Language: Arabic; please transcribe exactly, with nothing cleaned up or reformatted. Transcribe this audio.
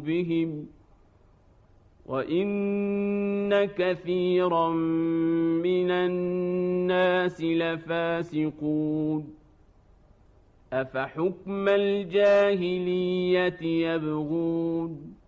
قلوبهم وإن كثيرا من الناس لفاسقون أفحكم الجاهلية يبغون